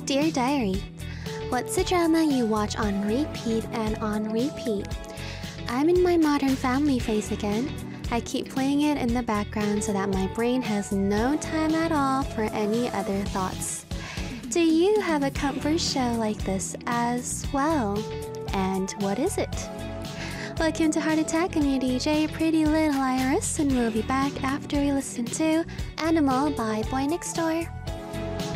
Dear Diary, what's a drama you watch on repeat and on repeat? I'm in my Modern Family phase again. I keep playing it in the background so that my brain has no time at all for any other thoughts. Do you have a comfort show like this as well? And what is it? Welcome to Heart Attack. I'm your DJ, Pretty Little Iris, and we'll be back after we listen to Animal by Boy Next Door.